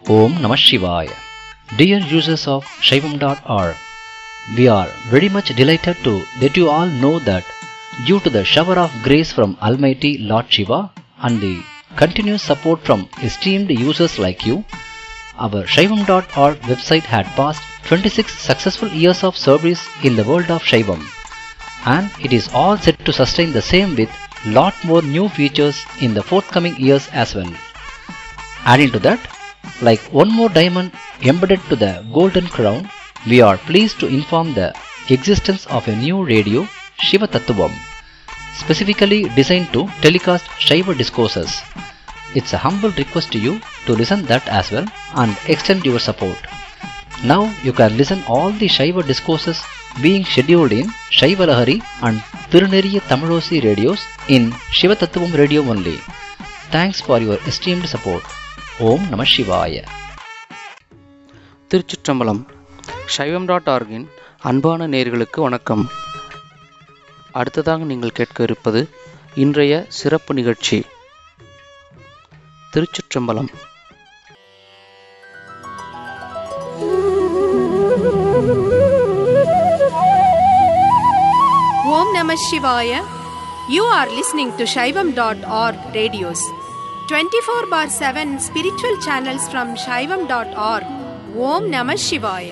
Om Namah Shivaya. Dear users of Shaivam.org, we are very much delighted to let you all know that due to the shower of grace from Almighty Lord Shiva and the continuous support from esteemed users like you, our Shaivam.org website had passed 26 successful years of service in the world of Shaivam, and it is all set to sustain the same with lot more new features in the forthcoming years as well. Adding to that, like one more diamond embedded to the golden crown, we are pleased to inform the existence of a new radio, Shiva Tattvam, specifically designed to telecast Shaiva discourses. It's a humble request to you to listen that as well and extend your support. Now you can listen all the Shaiva discourses being scheduled in Shaiva Lahari and Tiruneriya Tamilosi radios in Shiva Tattvam radio only. Thanks for your esteemed support. Om Namah Shivaya. திருச்சிற்றம்பலம். Shaivam.org-இன் அன்பான நேயர்களுக்கு வணக்கம். அடுத்ததாக நீங்கள் கேட்க இருப்பது இன்றைய சிறப்பு நிகழ்ச்சி. திருச்சிற்றம்பலம். Om Namah Shivaya. You are listening to Shaivam.org radios. 24/7 spiritual channels from Shaivam.org. Om Namah Shivaya.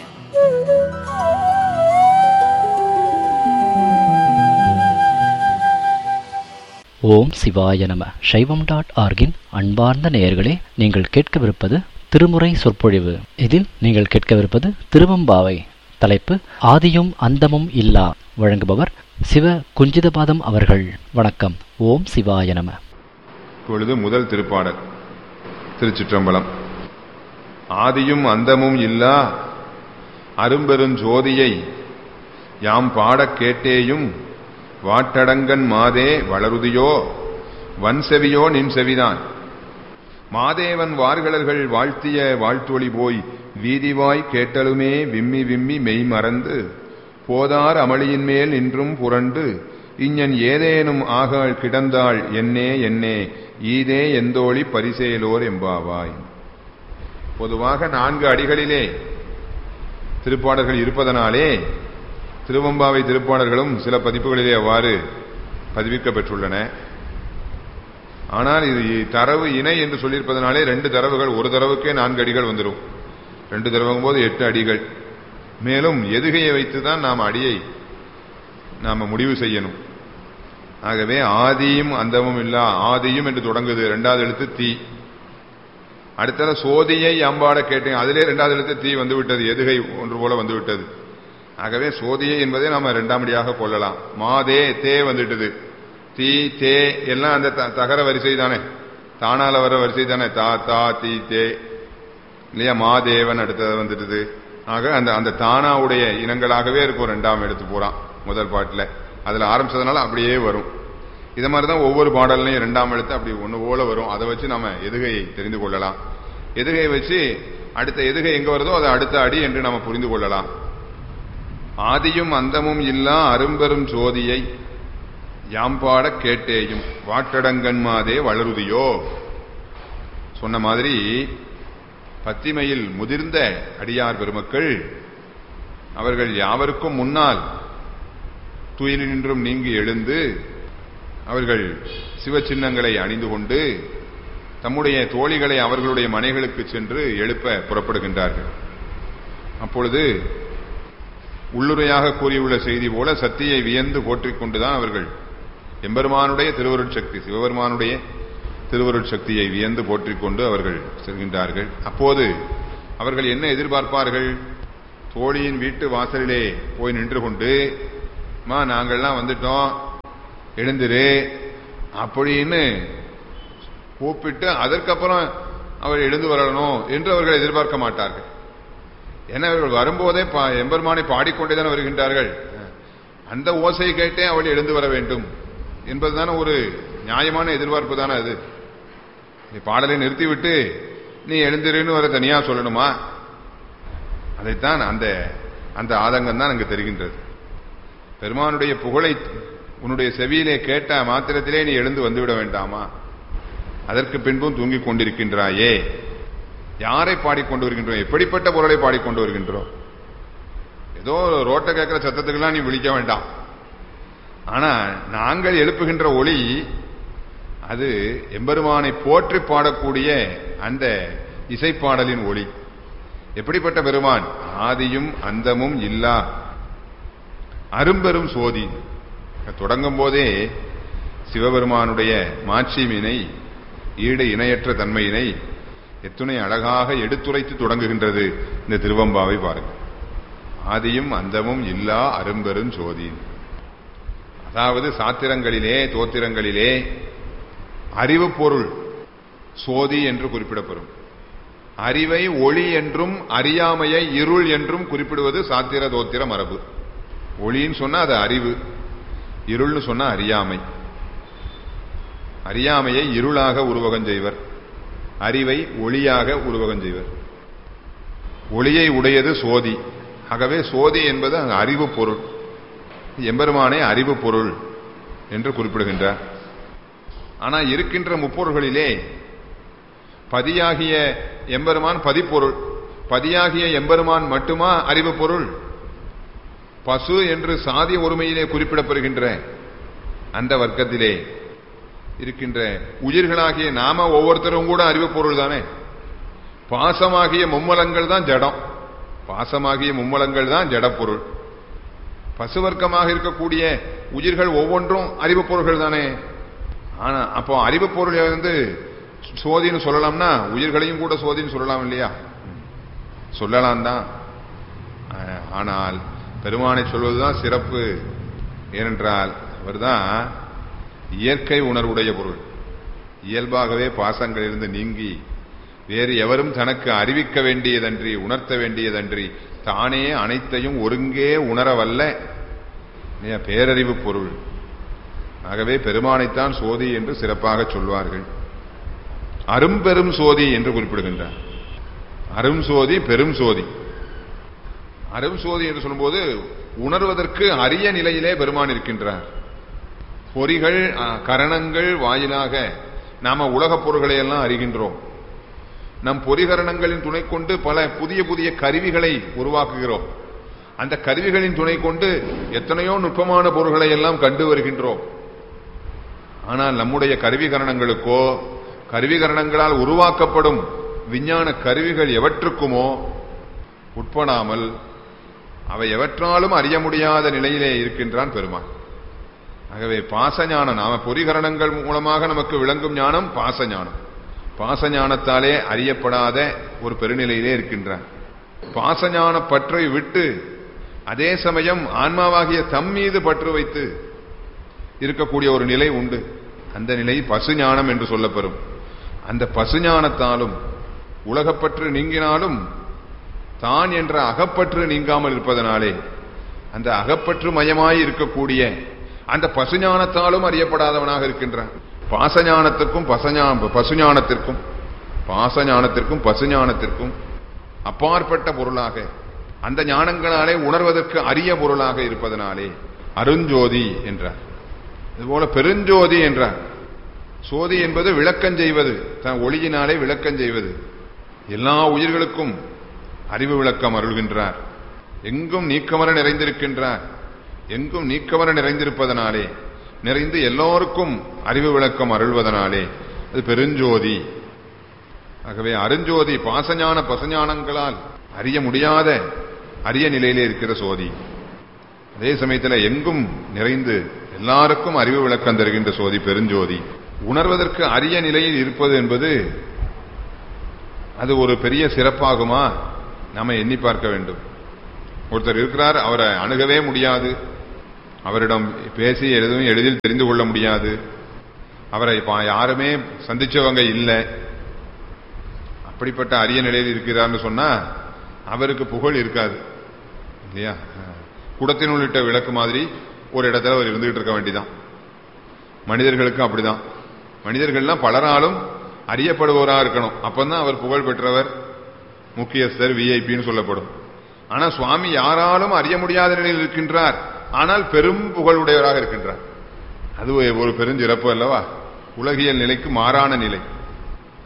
ஓம் சிவாய நம. Shaivam.org-இன் அன்பார்ந்த நேயர்களே, நீங்கள் கேட்கவிருப்பது திருமுறை சொற்பொழிவு. இதில் நீங்கள் கேட்கவிருப்பது திருவம்பாவை. தலைப்பு ஆதியும் அந்தமும் இல்லா. வழங்குபவர் சிவ குஞ்சிதபாதம் அவர்கள். வணக்கம். ஓம் சிவாய நம. இப்பொழுது முதல் திருப்பாடல். திருச்சிற்றம்பலம். ஆதியும் அந்தமும் இல்லா அரும்பெருஞ்சோதியை யாம் பாடக் கேட்டேயும் வாட்டடங்கன் மாதே வளருதியோ வன்செவியோ நின் செவிதான். மாதேவன் வார்கழல்கள் வாழ்த்திய வாழ்த்தொளி போய் வீதிவாய் கேட்டலுமே விம்மி விம்மி மெய் மறந்து போதார் அமளியின் மேல் நின்றும் புரண்டு இஞ்ஞன் ஏதேனும் ஆகாள் கிடந்தாள் என்னே என்னே ஈதே எந்தோழி பரிசேலோர் எம்பாவாய். பொதுவாக 4 அடிகளிலே திருப்பாடல்கள் இருப்பதனாலே திருவம்பாவை திருப்பாடல்களும் சில பதிப்புகளிலே அவ்வாறு பதிவிக்க பெற்றுள்ளன. ஆனால் இது தரவு இணை என்று சொல்லியிருப்பதனாலே 2 தரவுகள், ஒரு தரவுக்கே 4 அடிகள் வந்துடும். 2 தரவுங்கும் போது 8 அடிகள். மேலும் எதுகையை வைத்துதான் நாம் அடியை நாம முடிவு செய்யணும். ஆகவே ஆதியும் அந்தமும் இல்லா, ஆதியும் என்று தொடங்குது, 2வது எழுத்து தீ. அடுத்தது சோதியை அம்பாட கேட்டேன், அதிலே 2வது எழுத்து தீ வந்துவிட்டது, எதுகை ஒன்று போல வந்துவிட்டது. ஆகவே சோதியை என்பதை நாம 2ஆம் அடியாக கொள்ளலாம். மாதே தே வந்துட்டது, தீ தே எல்லாம் அந்த தகர வரிசை தானே, தானால வர வரிசை தானே, தா தா தீ தே இல்லையா. மாதேவன் அடுத்தது வந்துட்டது. ஆக அந்த அந்த தானாவுடைய இனங்களாகவே இருக்கும் 2ஆம் எடுத்து போறான் முதல் பாட்டில். அதுல ஆரம்பிச்சதுனால அப்படியே வரும். இது மாதிரிதான் ஒவ்வொரு பாடல்லையும் 2ஆம் எழுத்து அப்படி ஒண்ணு போல வரும். அதை வச்சு நம்ம எதுகையை தெரிந்து கொள்ளலாம். எதுகையை வச்சு அடுத்த எதுகை எங்க வருதோ அதை அடுத்த அடி என்று நம்ம புரிந்து கொள்ளலாம். ஆதியும் அந்தமும் இல்லா அரும்பெரும் சோதியை யாம்பாட கேட்டேயும் வாட்டடங்கன் மாதே வளருதியோ. சொன்ன மாதிரி பத்திமையில் முதிர்ந்த அடியார் பெருமக்கள் அவர்கள் யாவருக்கும் முன்னால் துயிலினின்றும் நீங்கி எழுந்து அவர்கள் சிவச்சின்னங்களை அணிந்து கொண்டு தம்முடைய தோழிகளை அவர்களுடைய மனைகளுக்கு சென்று எழுப்ப புறப்படுகின்றார்கள். அப்பொழுது உள்ளுரையாக கூறியுள்ள செய்தி போல சத்தியை வியந்து போற்றிக் கொண்டுதான் அவர்கள் எம்பெருமானுடைய திருவருட்சக்தி, சிவபெருமானுடைய திருவருட்சக்தியை வியந்து போற்றிக் கொண்டு அவர்கள் செல்கின்றார்கள். அப்போது அவர்கள் என்ன எதிர்பார்ப்பார்கள்? தோழியின் வீட்டு வாசலிலே போய் நின்று கொண்டு, மா நாங்கள்லாம் வந்துட்டோம் எழுந்திரு அப்படின்னு கூப்பிட்டு அதற்கப்புறம் அவர் எழுந்து வரணும் என்று அவர்கள் எதிர்பார்க்க மாட்டார்கள். ஏன்னா அவர்கள் வரும்போதே எம்பெருமானை பாடிக்கொண்டேதான் வருகின்றார்கள். அந்த ஓசை கேட்டே அவள் எழுந்து வர வேண்டும் என்பதுதான ஒரு நியாயமான எதிர்பார்ப்பு தானே அது. நீ பாடலை நிறுத்திவிட்டு நீ எழுந்திருன்னு வர தனியா சொல்லணுமா? அதைத்தான் அந்த அந்த ஆதங்கம் தான் அங்கு தெரிகின்றது. பெருமானுடைய புகழை உன்னுடைய செவியிலே கேட்ட மாத்திரத்திலே நீ எழுந்து வந்துவிட வேண்டாமா? அதற்கு பின்பும் தூங்கிக் கொண்டிருக்கின்றாயே யாரை பாடிக்கொண்டு வருகின்றோம்? எப்படிப்பட்ட பொருளை பாடிக்கொண்டு வருகின்றோம்? ஏதோ ரோட்டை கேட்கிற சத்தத்துக்கெல்லாம் நீ விழிக்க வேண்டாம். ஆனா நாங்கள் எழுப்புகின்ற ஒளி அது எம்பெருமானை போற்றி பாடக்கூடிய அந்த இசைப்பாடலின் ஒளி. எப்படிப்பட்ட பெருமான்? ஆதியும் அந்தமும் இல்லா அரும்பெரும் சோதி. தொடங்கும் போதே சிவபெருமானுடைய மாட்சியினை, ஈடு இணையற்ற தன்மையினை எத்துணை அழகாக எடுத்துரைத்து தொடங்குகின்றது இந்த திருவம்பாவை பாருங்கள். ஆதியும் அந்தமும் இல்லா அரும்பெரும் சோதி. அதாவது சாத்திரங்களிலே, தோத்திரங்களிலே அறிவு பொருள் சோதி என்று குறிப்பிடப்படும். அறிவை ஒளி என்றும் அறியாமையை இருள் என்றும் குறிப்பிடுவது சாத்திர தோத்திர மரபு. ஒளின்னு சொன்னா அது அறிவு, இருள்னு சொன்னா அறியாமை. அறியாமையை இருளாக உருவகம் செய்வர், அறிவை ஒளியாக உருவகம் செய்வர். ஒளியை உடையது சோதி. ஆகவே சோதி என்பது அறிவு பொருள். எம்பெருமானே அறிவு பொருள் என்று குறிப்பிடுகின்றார். ஆனால் இருக்கின்ற முப்பொருள்களிலே பதியாகிய எம்பெருமான் பதிப்பொருள். பதியாகிய எம்பெருமான் மட்டுமா அறிவு பொருள்? பசு என்று சாதி ஒருமையிலே குறிப்பிடப்படுகின்ற அந்த வர்க்கத்திலே இருக்கின்ற உயிர்களாகிய நாம ஒவ்வொருத்தரும் கூட அறிவு பொருள் தானே. பாசமாகிய மும்மலங்கள் தான் ஜடம். பாசமாகிய மும்மலங்கள் தான் ஜடப்பொருள். பசுவர்க்கமாக இருக்கக்கூடிய உயிர்கள் ஒவ்வொன்றும் அறிவு பொருள்கள் தானே. ஆனா அப்போ அறிவு பொருள் சோதின்னு சொல்லலாம்னா உயிர்களையும் கூட சோதின்னு சொல்லலாம் இல்லையா? சொல்லலாம் தான். ஆனால் பெருமானை சொல்வதுதான் சிறப்பு. ஏனென்றால் அவர்தான் இயற்கை உணர்வுடைய பொருள். இயல்பாகவே பாசங்களிலிருந்து நீங்கி வேறு எவரும் தனக்கு அறிவிக்க வேண்டியதன்றி, உணர்த்த வேண்டியதன்றி தானே அனைத்தையும் ஒருங்கே உணரவல்ல பேரறிவு பொருள். ஆகவே பெருமானைத்தான் சோதி என்று சிறப்பாக சொல்வார்கள். அரும்பெரும் சோதி என்று குறிப்பிடுகின்றார். அரும் சோதி, பெரும் சோதி. அரும் சோதி என்று சொல்லும்போது உணர்வதற்கு அரிய நிலையிலே பெருமான் இருக்கின்றார். பொறிகள், கரணங்கள் வாயிலாக நாம உலகப் பொருள்களை எல்லாம் அறிகின்றோம். நம் பொறிகரணங்களின் துணை கொண்டு பல புதிய புதிய கருவிகளை உருவாக்குகிறோம். அந்த கருவிகளின் துணை கொண்டு எத்தனையோ நுட்பமான பொருள்களை எல்லாம் கண்டு வருகின்றோம். ஆனால் நம்முடைய கருவிகரணங்களுக்கோ, கருவிகரணங்களால் உருவாக்கப்படும் விஞ்ஞான கருவிகள் எவற்றுக்குமோ உட்படாமல் அவை எவற்றாலும் அறிய முடியாத நிலையிலே இருக்கின்றான் பெருமான். ஆகவே பாசஞானம், நாம பொறிகரணங்கள் மூலமாக நமக்கு விளங்கும் ஞானம் பாசஞானம். பாசஞானத்தாலே அறியப்படாத ஒரு பெருநிலையிலே இருக்கின்றான். பாசஞான பற்றை விட்டு அதே சமயம் ஆன்மாவாகிய தம் மீது பற்று வைத்து இருக்கக்கூடிய ஒரு நிலை உண்டு. அந்த நிலை பசுஞானம் என்று சொல்லப்பெறும். அந்த பசுஞானத்தாலும் உலகப்பற்று நீங்கினாலும் தான் என்ற அகப்பற்று நீங்காமல் இருப்பதனாலே அந்த அகப்பற்று மயமாய் இருக்கக்கூடிய அந்த பசுஞானத்தாலும் அறியப்படாதவனாக இருக்கின்றான். பாசஞானத்திற்கும் பசுஞானத்திற்கும், பாசஞானத்திற்கும் பசுஞானத்திற்கும் அப்பாற்பட்ட பொருளாக அந்த ஞானங்களாலே உணர்வதற்கு அரிய பொருளாக இருப்பதனாலே அருஞ்சோதி என்றார். இதுபோல பெருஞ்சோதி என்றார். சோதி என்பது விளக்கம் செய்வது, தன் ஒளியினாலே விளக்கம் செய்வது. எல்லா உயிர்களுக்கும் அறிவு விளக்கம் அருள்கின்றார். எங்கும் நீக்கமர நிறைந்திருக்கின்றார். எங்கும் நீக்கமர நிறைந்திருப்பதனாலே, நிறைந்து எல்லோருக்கும் அறிவு விளக்கம் அருள்வதனாலே அது பெருஞ்சோதி. ஆகவே அருஞ்சோதி பாசஞான பசுஞானங்களால் அறிய முடியாத அரிய நிலையிலே இருக்கிற சோதி. அதே சமயத்தில் எங்கும் நிறைந்து எல்லாருக்கும் அறிவு விளக்கம் தருகின்ற சோதி பெருஞ்சோதி. உணர்வதற்கு அரிய நிலையில் இருப்பது என்பது அது ஒரு பெரிய சிறப்பாகுமா? நாம எண்ணி பார்க்க வேண்டும். ஒருத்தர் இருக்கிறார், அவரை அணுகவே முடியாது, அவரிடம் பேசி எதுவும் எளிதில் தெரிந்து கொள்ள முடியாது, அவரை யாருமே சந்திச்சவங்க இல்லை, அப்படிப்பட்ட அரிய நிலையில் இருக்கிறார்னு சொன்னா அவருக்கு புகழ் இருக்காது இல்லையா? குடத்தினுள் இட்ட விளக்கு மாதிரி ஒரு இடத்துல அவர் இருந்துகிட்டு இருக்க வேண்டிதான். மனிதர்களுக்கும் அப்படிதான். மனிதர்கள்லாம் பலராலும் அறியப்படுபவராக இருக்கணும். அப்பதான் அவர் புகழ் பெற்றவர், முக்கியஸ்தர், விஐபின்னு சொல்லப்படும். ஆனா சுவாமி யாராலும் அறிய முடியாத நிலையில் இருக்கின்றார், ஆனால் பெரும் புகழுடையவராக இருக்கின்றார். அது ஒரு பெருஞ்சிறப்பு அல்லவா? உலகியல் நிலைக்கு மாறான நிலை.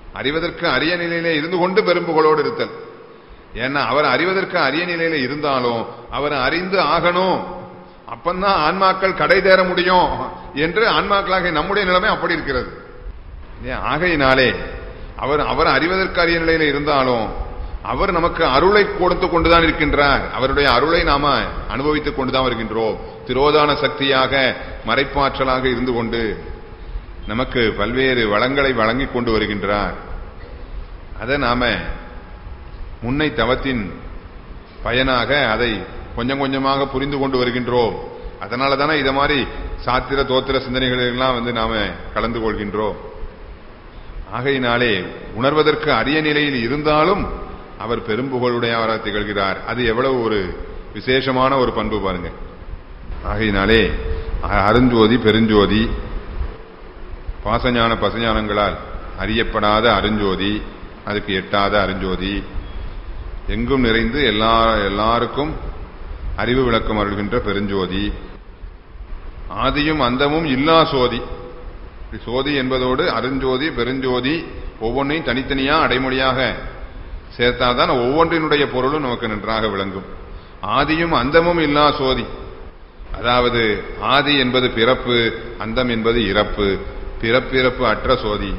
அறிவதற்கு அரிய நிலையிலே இருந்து கொண்டு பெரும்புகளோடு இருத்தல். ஏன்னா அவர் அறிவதற்கு அரிய நிலையில இருந்தாலும் அவர் அறிந்து ஆகணும், அப்பந்தான் ஆன்மாக்கள் கடை தேர முடியும் என்று ஆன்மாக்களாக நம்முடைய நிலைமை அப்படி இருக்கிறது. ஆகையினாலே அவர் அறிவதற்கு அரிய நிலையில இருந்தாலும் அவர் நமக்கு அருளை கொடுத்து கொண்டுதான் இருக்கின்றார். அவருடைய அருளை நாம அனுபவித்துக் கொண்டுதான் வருகின்றோம். திரோதான சக்தியாக மறைப்பாற்றலாக இருந்து கொண்டு நமக்கு பல்வேறு வளங்களை வழங்கி கொண்டு வருகின்றார். அதை நாம முன்னை தவத்தின் பயனாக அதை கொஞ்சம் கொஞ்சமாக புரிந்து கொண்டு வருகின்றோம். அதனால தானே இத மாதிரி சாத்திர தோத்திர சிந்தனைகளெல்லாம் நாம கலந்து கொள்கின்றோம். ஆகையினாலே உணர்வதற்கு அரிய நிலையில் இருந்தாலும் அவர் பெரும்புகளுடையவராக திகழ்கிறார். அது எவ்வளவு ஒரு விசேஷமான ஒரு பண்பு பாருங்க. ஆகையினாலே அருஞ்சோதி பெருஞ்சோதி, பாசஞான பசஞானங்களால் அறியப்படாத அருஞ்சோதி, அதுக்கு எட்டாத அருஞ்சோதி, எங்கும் நிறைந்து எல்லாருக்கும் அறிவு விளக்கம் அருள்கின்ற பெருஞ்சோதி, ஆதியும் அந்தமும் இல்லா சோதி. சோதி என்பதோடு அருஞ்சோதி பெருஞ்சோதி ஒவ்வொன்றையும் தனித்தனியா அடைமொழியாக சேர்த்தாதான் ஒவ்வொன்றினுடைய பொருளும் நமக்கு நன்றாக விளங்கும். ஆதியும் அந்தமும் இல்லா சோதி, அதாவது ஆதி என்பது பிறப்பு, அந்தம் என்பது இறப்பு, பிறப்பிறப்பு அற்ற சோதி.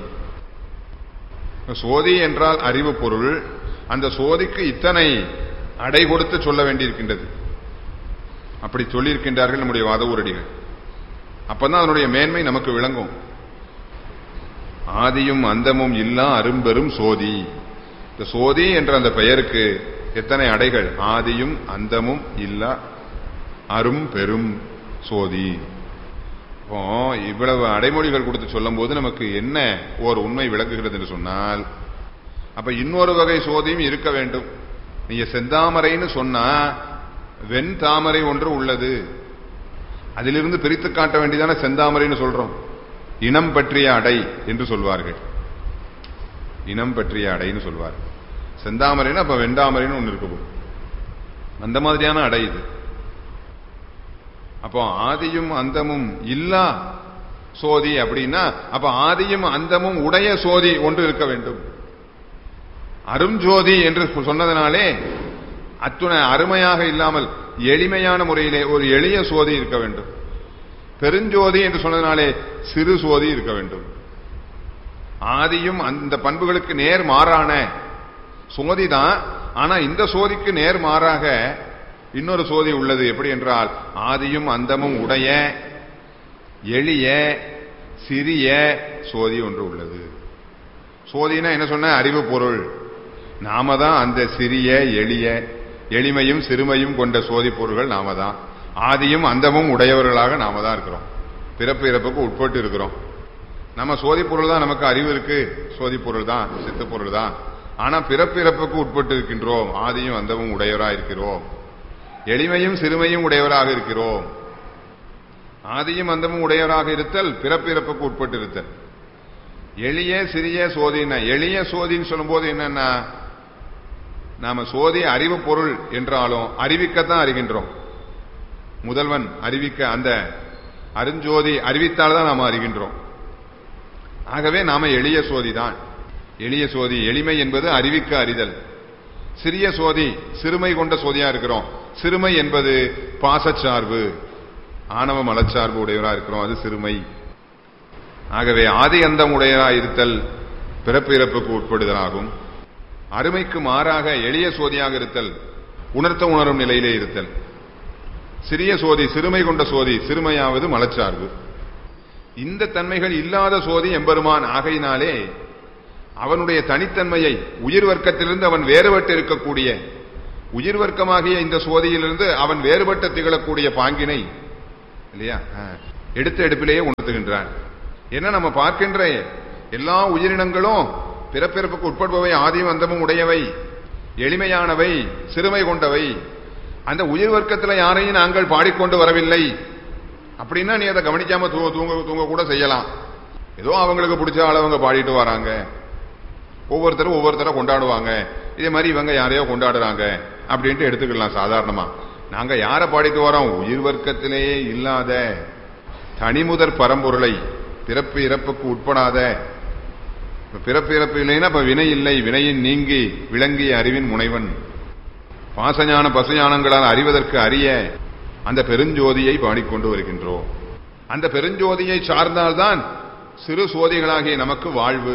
சோதி என்றால் அறிவு பொருள். அந்த சோதிக்கு இத்தனை அடை கொடுத்து சொல்ல வேண்டியிருக்கின்றது. அப்படி சொல்லியிருக்கின்றார்கள் நம்முடைய வாதவூரடிகள். அப்பதான் அதனுடைய மேன்மை நமக்கு விளங்கும். ஆதியும் அந்தமும் இல்லா அரும்பெரும் சோதி. இந்த சோதி என்ற அந்த பெயருக்கு எத்தனை அடைகள்! ஆதியும் அந்தமும் இல்லா அரும் பெரும் சோதி. இவ்வளவு அடைமொழிகள் கொடுத்து சொல்லும் போது நமக்கு என்ன ஒரு உண்மை விளங்குகிறது என்று சொன்னால், அப்ப இன்னொரு வகை சோதியும் இருக்க வேண்டும். நீங்க செந்தாமரைன்னு சொன்னா வெண் தாமரை ஒன்று உள்ளது, அதிலிருந்து பிரித்து காட்ட வேண்டியதான செந்தாமரைன்னு சொல்றோம். இனம் பற்றிய அடை என்று சொல்வார்கள். இனம் பற்றிய அடைன்னு சொல்வார்கள். செந்தாமரைன்னு அப்ப வெண்டாமரைன்னு ஒன்று இருக்க போகுது. அந்த மாதிரியான அடை இது. அப்போ ஆதியும் அந்தமும் இல்லா சோதி அப்படின்னா அப்ப ஆதியும் அந்தமும் உடைய சோதி ஒன்று இருக்க வேண்டும். அருஞ்சோதி என்று சொன்னதனாலே அத்துணை அருமையாக இல்லாமல் எளிமையான முறையிலே ஒரு எளிய சோதி இருக்க வேண்டும். பெருஞ்சோதி என்று சொன்னதனாலே சிறு சோதி இருக்க வேண்டும். ஆதியும் அந்த பண்புகளுக்கு நேர் மாறான சோதிதான். ஆனா இந்த சோதிக்கு நேர் மாறாக இன்னொரு சோதி உள்ளது. எப்படி என்றால் ஆதியும் அந்தமும் உடைய எளிய சிறிய சோதி ஒன்று உள்ளது. சோதினா என்ன சொன்ன? அறிவு பொருள். நாம தான் அந்த சிறிய எளிய எளிமையும் சிறுமையும் கொண்ட சோதி பொருள்கள் நாம தான். ஆதியும் அந்தமும் உடையவர்களாக நாம தான் இருக்கிறோம். பிறப்பு இறப்புக்கு உட்பட்டு இருக்கிறோம். நம்ம சோதி பொருள் தான், நமக்கு அறிவு இருக்கு, சோதி பொருள் தான், சித்த பொருள் தான். ஆனா பிறப்பு இறப்புக்கு உட்பட்டு இருக்கின்றோம். ஆதியும் அந்தமும் உடையவராக இருக்கிறோம். எளிமையும் சிறுமையும் உடையவராக இருக்கிறோம். ஆதியும் அந்தமும் உடையவராக இருத்தல் பிறப்பிறப்புக்கு உட்பட்டு இருத்தல். எளிய சிறிய சோதினா, எளிய சோதின்னு சொல்லும் போது என்னன்னா, நாம சோதி அறிவு பொருள் என்றாலும் அறிவிக்கத்தான் அறிகின்றோம். முதல்வன் அறிவிக்க, அந்த அருஞ்சோதி அறிவித்தால்தான் நாம அறிகின்றோம். ஆகவே நாம எளிய சோதி தான். எளிய சோதி, எளிமை என்பது அறிவிக்க அறிதல். சிறிய சோதி சிறுமை கொண்ட சோதியா இருக்கிறோம். சிறுமை என்பது பாசச்சார்பு, ஆணவ மலச்சார்பு உடையவரா இருக்கிறோம், அது சிறுமை. ஆகவே ஆதி அந்தம் உடையவரா இருத்தல் பிறப்பு இறப்புக்கு உட்படுதலாகும். அருமைக்கு மாறாக எளிய சோதியாக இருத்தல் உணர்த்த உணரும் நிலையிலே இருத்தல். சிறிய சோதி சிறுமை கொண்ட சோதி, சிறுமையாவது மலச்சார்பு. இந்த தன்மைகள் இல்லாத சோதி எம்பெருமான். ஆகையினாலே அவனுடைய தனித்தன்மையை உயிர் வர்க்கத்திலிருந்து அவன் வேறுபட்டு இருக்கக்கூடிய, உயிர் வர்க்கமாகிய இந்த சோதியிலிருந்து அவன் வேறுபட்டு திகழக்கூடிய பாங்கினை இல்லையா எடுத்த எடுப்பிலேயே உணர்த்துகின்றான். என்ன, நம்ம பார்க்கின்ற எல்லா உயிரினங்களும் பிறப்பிறப்புக்கு உட்படுபவை, ஆதியும் அந்தமும் உடையவை, எளிமையானவை, சிறுமை கொண்டவை. அந்த உயிர் வர்க்கத்தில் யாரையும் நாங்கள் பாடிக்கொண்டு வரவில்லை. அப்படின்னா நீ அதை கவனிக்காம தூங்க கூட செய்யலாம். ஏதோ அவங்களுக்கு பிடிச்ச அளவங்க பாடிட்டு வராங்க, ஒவ்வொருத்தரும் ஒவ்வொருத்தரை கொண்டாடுவாங்க, இதே மாதிரி இவங்க யாரையோ கொண்டாடுறாங்க அப்படின்ட்டு எடுத்துக்கலாம் சாதாரணமா. நாங்க யாரை பாடிட்டு வரோம்? உயிர் வர்க்கத்திலேயே இல்லாத தனிமுதற் பரம்பொருளை, பிறப்பு இறப்புக்கு உட்படாத பிறப்பிறப்பு இல்லைன்னா அப்ப வினை இல்லை, வினையின் நீங்கி விளங்கிய அறிவின் முனைவன். பாசஞான பசுஞானங்களால் அறிவதற்கு அறிய அந்த பெருஞ்சோதியை பாடிக்கொண்டு வருகின்றோம். அந்த பெருஞ்சோதியை சார்ந்தால்தான் சிறு சோதிகளாகிய நமக்கு வாழ்வு.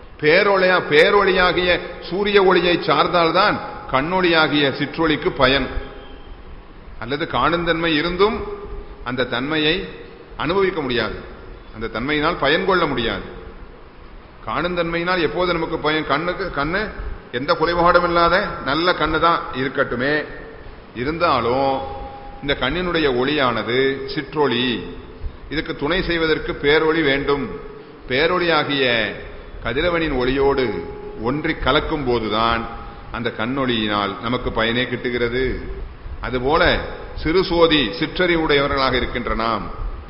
பேரொளியாகிய சூரிய ஒளியை சார்ந்தால்தான் கண்ணொளியாகிய சிற்றொளிக்கு பயன். அல்லது காணுந்தன்மை இருந்தும் அந்த தன்மையை அனுபவிக்க முடியாது, அந்த தன்மையினால் பயன் கொள்ள முடியாது. காணுந்தன்மையினால் எப்போது நமக்கு பயன்? கண்ணு எந்த குறைபாடும் இல்லாத நல்ல கண்ணு தான் இருக்கட்டுமே, இருந்தாலும் இந்த கண்ணினுடைய ஒளியானது சிற்றொளி, இதுக்கு துணை செய்வதற்கு பேரொளி வேண்டும். பேரொளியாகிய கதிரவனின் ஒளியோடு ஒன்றி கலக்கும் போதுதான் அந்த கண்ணொளியினால் நமக்கு பயனே கிட்டுகிறது. அதுபோல சிறு சோதி சிற்றறிவுடையவர்களாக இருக்கின்ற நாம்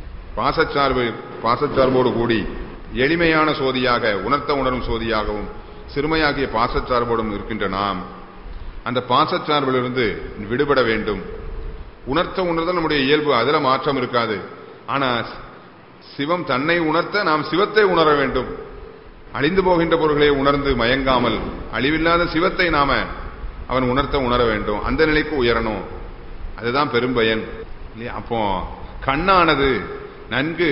பாசச்சார்போடு கூடி எளிமையான சோதியாக உணர்த்த உணரும் சோதியாகவும் சிறுமையாகிய பாசச்சார்போடும் இருக்கின்ற நாம் அந்த பாசச்சார்பிலிருந்து விடுபட வேண்டும். உணர்த்த உணர்தல் நம்முடைய இயல்பு, அதில் மாற்றம் இருக்காது. ஆனா சிவம் தன்னை உணர்த்த நாம் சிவத்தை உணர வேண்டும். அழிந்து போகின்ற பொருள்களை உணர்ந்து மயங்காமல் அழிவில்லாத சிவத்தை நாம அவன் உணர வேண்டும். அந்த நிலைக்கு உயரணும். அதுதான் பெரும்பயன். அப்போ கண்ணானது நன்கு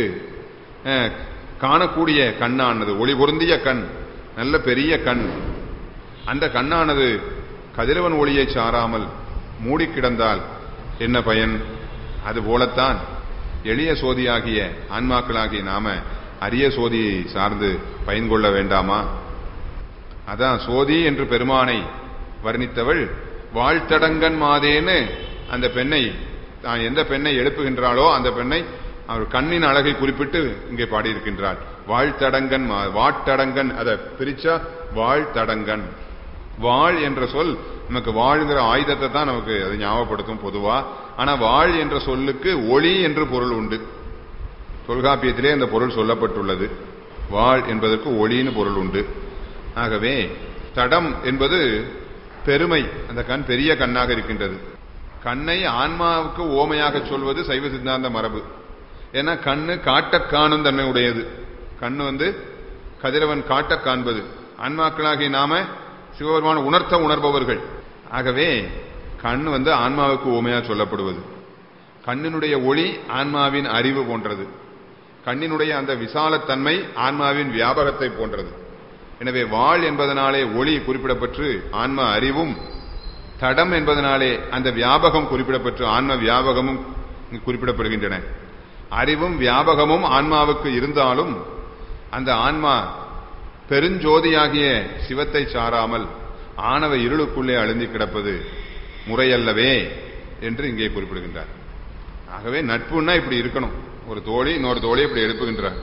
காணக்கூடிய கண்ணானது, ஒளி பொருந்திய கண், நல்ல பெரிய கண், அந்த கண்ணானது கதிரவன் ஒளியை சாராமல் மூடி கிடந்தால் என்ன பயன்? அதுபோலத்தான் எளிய சோதியாகிய ஆன்மாக்களாகிய நாம அரிய சோதியை சார்ந்து பயன் கொள்ள வேண்டாமா? அதான் சோதி என்று பெருமானை வர்ணித்தவள் வாழ்த்தடங்கன் மாதேன்னு அந்த பெண்ணை, தான் எந்த பெண்ணை எழுப்புகின்றாளோ அந்த பெண்ணை அவர் கண்ணின் அழகை குறிப்பிட்டு இங்கே பாடியிருக்கின்றாள். வாழ்த்தடங்கன், வாட்டடங்கன், அதை பிரிச்சா வாழ்த்தடங்கன். வாழ் என்ற சொல் நமக்கு வாழ்கிற ஆயுதத்தை தான் நமக்கு அது ஞாபகப்படுத்தும் பொதுவா. ஆனா வாழ் என்ற சொல்லுக்கு ஒளி என்று பொருள் உண்டு. தொல்காப்பியத்திலே அந்த பொருள் சொல்லப்பட்டுள்ளது. வாழ் என்பதற்கு ஒளின்னு பொருள் உண்டு. ஆகவே தடம் என்பது பெருமை, அந்த கண் பெரிய கண்ணாக இருக்கின்றது. கண்ணை ஆன்மாவுக்கு ஓமையாக சொல்வது சைவ சித்தாந்த மரபு. ஏன்னா கண்ணு காட்ட காணும் தன்மை உடையது. கண்ணு கதிரவன் காட்ட காண்பது. ஆன்மாக்களாகிய நாம சிவபெருமான உணர்த்த உணர்பவர்கள். ஆகவே கண்ணு ஆன்மாவுக்கு ஓமையா சொல்லப்படுவது. கண்ணினுடைய ஒளி ஆன்மாவின் அறிவு போன்றது. கண்ணினுடைய அந்த விசாலத்தன்மை ஆன்மாவின் வியாபகத்தை போன்றது. எனவே வாழ் என்பதனாலே ஒளி குறிப்பிடப்பட்டு ஆன்ம அறிவும், தடம் என்பதனாலே அந்த வியாபகம் குறிப்பிடப்பட்டு ஆன்ம வியாபகமும் குறிப்பிடப்படுகின்றன. அறிவும் வியாபகமும் ஆன்மாவுக்கு இருந்தாலும் அந்த ஆன்மா பெருஞ்சோதியாகிய சிவத்தை சாராமல் ஆணவ இருளுக்குள்ளே அழுந்தி கிடப்பது முறையல்லவே என்று இங்கே குறிப்பிடுகின்றார். ஆகவே நட்புன்னா இப்படி இருக்கணும். ஒரு தோழி இன்னொரு தோழி இப்படி எழுப்புகின்றார்.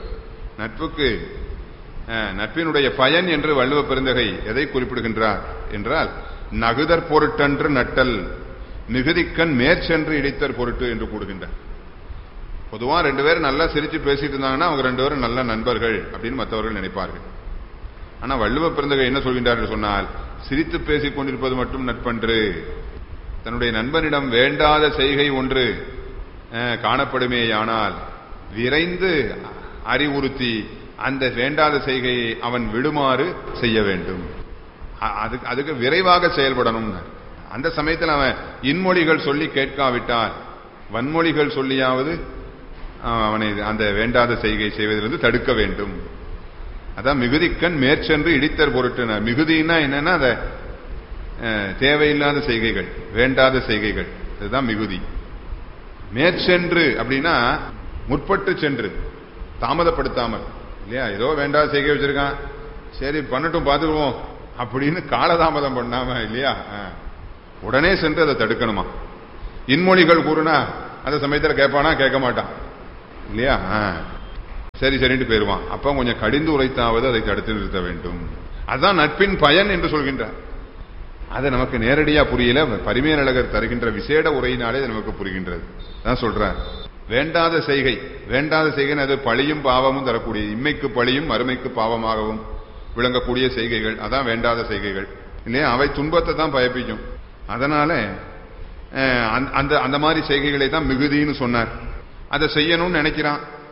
நட்பினுடைய பயன் என்று வள்ளுவ பெருந்தகை எதை குறிப்பிடுகின்றார் என்றால், நகுதற் பொருட்டன்று நட்டல் மிகுதிக்கண் மேற்சென்று இடித்தற் பொருட்டு என்று கூடுகின்றார். பொதுவா ரெண்டு பேரும் நல்லா சிரிச்சு பேசிட்டு இருந்தாங்கன்னா அவங்க ரெண்டு பேரும் நல்ல நண்பர்கள் அப்படின்னு மற்றவர்கள் நினைப்பார்கள். ஆனா வள்ளுவ பெருந்தகை என்ன சொல்கின்றார் சொன்னால், சிரித்து பேசிக் கொண்டிருப்பது மட்டும் நட்பன்று. தன்னுடைய நண்பனிடம் வேண்டாத செய்கை ஒன்று காணப்படுமேயானால் விரைந்து அறிவுறுத்தி அந்த வேண்டாத செய்கையை அவன் விடுமாறு செய்ய வேண்டும். அதுக்கு விரைவாக செயல்படணும். அந்த சமயத்தில் அவன் இன்மொழிகள் சொல்லி கேட்காவிட்டால் வன்மொழிகள் சொல்லியாவது அவனை அந்த வேண்டாத செய்கை செய்வதிலிருந்து தடுக்க வேண்டும். அதான் மிகுதிக்கண் மேற்சென்று இடித்தற் பொருட்டு. மிகுதினா என்னன்னா அத தேவையில்லாத செய்கைகள், வேண்டாத செய்கைகள், அதுதான் மிகுதி. மேற்சென்று அப்படின்னா முற்பட்டு சென்று, தாமதப்படுத்தாமல் இல்லையா? ஏதோ வேண்டாத செய்கை வச்சிருக்கான், சரி பண்ணட்டும் பார்த்துக்குவோம் அப்படின்னு காலதாமதம் பண்ணாம இல்லையா, உடனே சென்று அதை தடுக்கணுமா. இன்மொழிகள் கூறுனா அந்த சமயத்தில் கேட்பானா, கேட்க மாட்டான் இல்லையா, சரி சரின்ட்டு போயிருவான். அப்ப கொஞ்சம் கடிந்து உரைத்தாவது அதை தடுத்து நிறுத்த வேண்டும். அதுதான் நட்பின் பயன் என்று சொல்கின்றார். அது நமக்கு நேரடியா புரியல, பரிமேலழகர் தருகின்ற விசேட உரையினாலே நமக்கு புரிகின்றது. தான் சொல்றார், வேண்டாத செய்கை. வேண்டாத செய்கை அது பழியும் பாவமும் தரக்கூடிய, இம்மைக்கு பழியும் மறுமைக்கு பாவமாகவும் விளங்கக்கூடிய செய்கைகள், அதான் வேண்டாத செய்கைகள் இல்லையா. அவை துன்பத்தை தான் பயப்பிக்கும். அதனால அந்த மாதிரி செய்கைகளை தான் மிகுதின்னு சொன்னார். அதை செய்யணும்னு நினைக்கிறான்,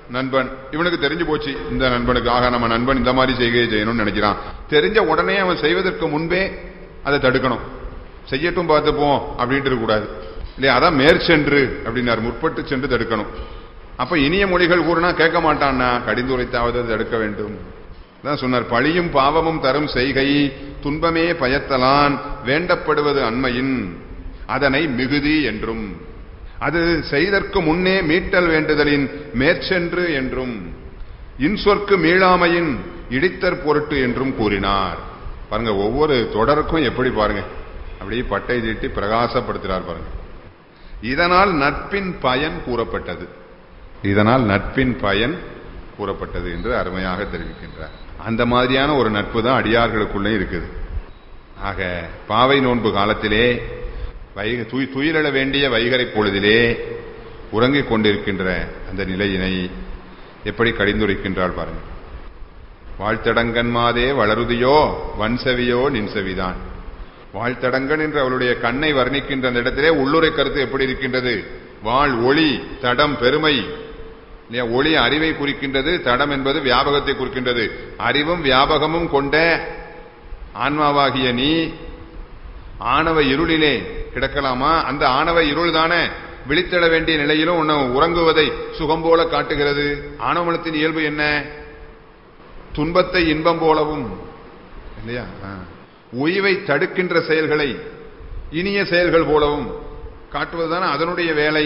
நண்பன், இவனுக்கு தெரிஞ்சு போச்சு இந்த நண்பனுக்கு, ஆக நம்ம நண்பன் இந்த மாதிரி செய்கையை செய்யணும்னு நினைக்கிறான். தெரிஞ்ச உடனே அவன் செய்வதற்கு முன்பே அதை தடுக்கணும். செய்யட்டும் பார்த்துப்போம் அப்படின்ட்டு இருக்கக்கூடாது இல்லையா? அதான் மேற்சென்று அப்படின்னாரு, முற்பட்டு சென்று தடுக்கணும். அப்ப இனிய மொழிகள் கூறினா கேட்க மாட்டான்னா கடிந்துரைத்தாவது தடுக்க வேண்டும். தான் சொன்னார், பழியும் பாவமும் தரும் செய்கை துன்பமே பயத்தலான் வேண்டப்படுவது அண்மையின் அதனை மிகுதி என்றும், அது செய்தற்கு முன்னே மீட்டல் வேண்டுதலின் மேற்சென்று என்றும், இன்சொற்கு மீளாமையின் இடித்தற் பொருட்டு என்றும் கூறினார். பாருங்க, ஒவ்வொரு தொடருக்கும் எப்படி பாருங்க அப்படியே பட்டை தீட்டி பிரகாசப்படுத்துறார் பாருங்க. இதனால் நட்பின் பயன் கூறப்பட்டது, இதனால் நட்பின் பயன் கூறப்பட்டது என்று அருமையாக தெரிவிக்கின்றார். அந்த மாதிரியான ஒரு நட்பு தான் அடியார்களுக்குள்ளே இருக்குது. ஆக பாவை நோன்பு காலத்திலே துயிலெழ வேண்டிய வைகரை பொழுதிலே உறங்கிக் கொண்டிருக்கின்ற அந்த நிலையினை எப்படி கடிந்துரைக்கின்றாள் பாருங்க. வாழ்த்தடங்கன் மாதே வளருதியோ வன்செவியோ நின்செவிதான். வாழ்த்தடங்கன் என்று அவளுடைய கண்ணை வர்ணிக்கின்ற அந்த இடத்திலே உள்ளுரை கருத்து எப்படி இருக்கின்றது? வாழ் ஒளி, தடம் பெருமை. ஒளி அறிவை குறிக்கின்றது, தடம் என்பது வியாபகத்தை குறிக்கின்றது. அறிவும் வியாபகமும் கொண்ட ஆன்மாவாகிய நீ ஆணவ இருளிலே கிடக்கலாமா? அந்த ஆணவ இருள் தானே விழித்தெழ வேண்டிய நிலையிலும் உன்னை உறங்குவதை சுகம் போல காட்டுகிறது. ஆணவமனத்தின் இயல்பு என்ன? துன்பத்தை இன்பம் போலவும் இல்லையா, உய்வை தடுக்கின்ற செயல்களை இனிய செயல்கள் போலவும் காட்டுவதுதானே அதனுடைய வேலை.